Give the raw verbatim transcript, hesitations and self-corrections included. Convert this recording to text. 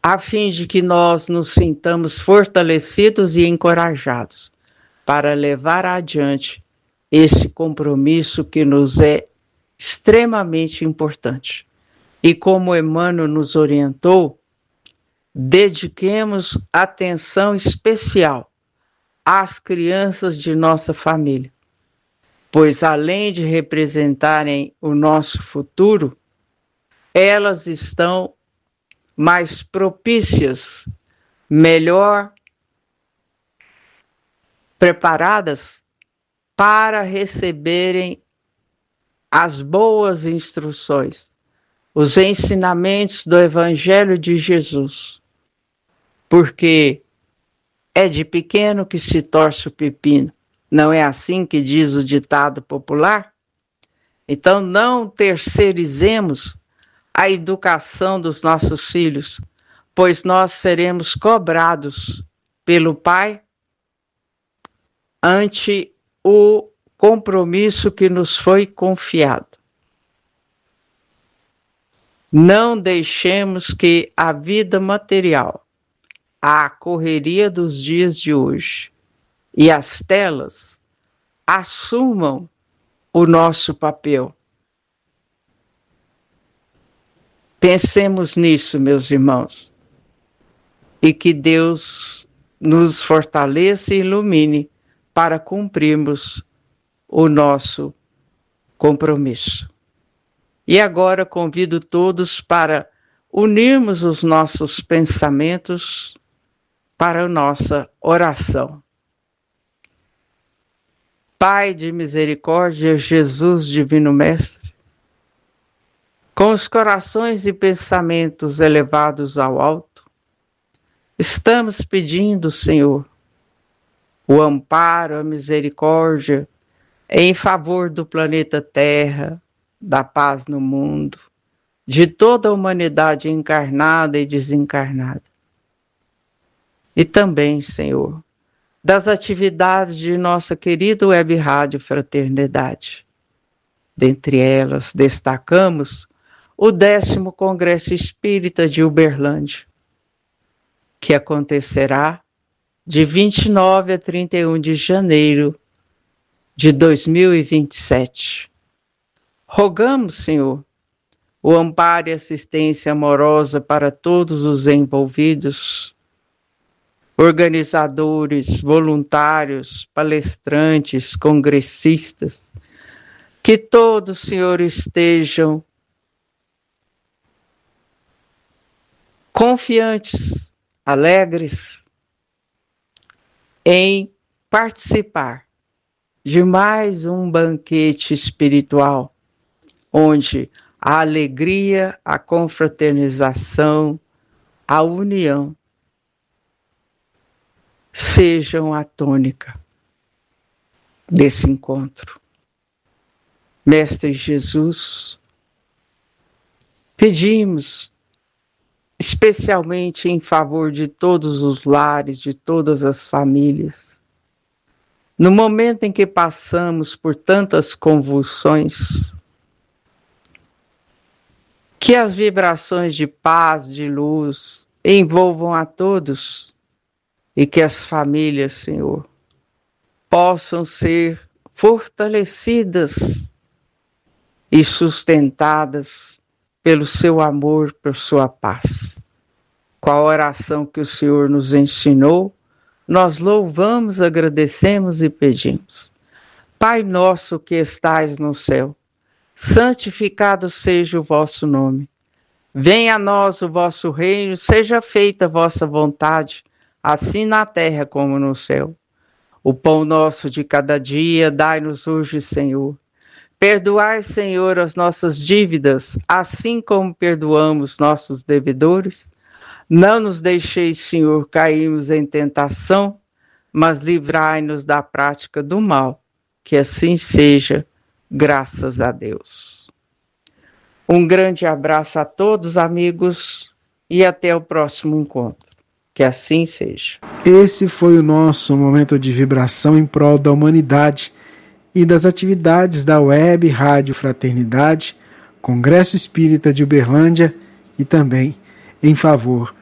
a fim de que nós nos sintamos fortalecidos e encorajados para levar adiante esse compromisso que nos é extremamente importante. E como Emmanuel nos orientou, dediquemos atenção especial às crianças de nossa família, pois além de representarem o nosso futuro, elas estão mais propícias, melhor preparadas para receberem as boas instruções, os ensinamentos do Evangelho de Jesus, porque é de pequeno que se torce o pepino. Não é assim que diz o ditado popular? Então não terceirizemos a educação dos nossos filhos, pois nós seremos cobrados pelo Pai ante o compromisso que nos foi confiado. Não deixemos que a vida material, a correria dos dias de hoje e as telas assumam o nosso papel. Pensemos nisso, meus irmãos, e que Deus nos fortaleça e ilumine para cumprirmos o nosso compromisso. E agora convido todos para unirmos os nossos pensamentos para a nossa oração. Pai de misericórdia, Jesus Divino Mestre, com os corações e pensamentos elevados ao alto, estamos pedindo, Senhor, o amparo, a misericórdia em favor do planeta Terra, da paz no mundo, de toda a humanidade encarnada e desencarnada. E também, Senhor, das atividades de nossa querida Web Rádio Fraternidade. Dentre elas, destacamos o décimo Congresso Espírita de Uberlândia, que acontecerá de vinte e nove a trinta e um de janeiro de dois mil e vinte e sete. Rogamos, Senhor, o amparo e assistência amorosa para todos os envolvidos, organizadores, voluntários, palestrantes, congressistas, que todos, Senhor, estejam confiantes, alegres em participar de mais um banquete espiritual, onde a alegria, a confraternização, a união sejam a tônica desse encontro. Mestre Jesus, pedimos especialmente em favor de todos os lares, de todas as famílias, no momento em que passamos por tantas convulsões, que as vibrações de paz, de luz, envolvam a todos e que as famílias, Senhor, possam ser fortalecidas e sustentadas pelo seu amor, por sua paz. Com a oração que o Senhor nos ensinou, nós louvamos, agradecemos e pedimos. Pai nosso que estais no céu, santificado seja o vosso nome. Venha a nós o vosso reino, seja feita a vossa vontade, assim na terra como no céu. O pão nosso de cada dia, dai-nos hoje, Senhor. Perdoai, Senhor, as nossas dívidas, assim como perdoamos nossos devedores. Não nos deixeis, Senhor, cairmos em tentação, mas livrai-nos da prática do mal. Que assim seja, graças a Deus. Um grande abraço a todos, amigos, e até o próximo encontro. Que assim seja. Esse foi o nosso momento de vibração em prol da humanidade e das atividades da Web Rádio Fraternidade, Congresso Espírita de Uberlândia e também em favor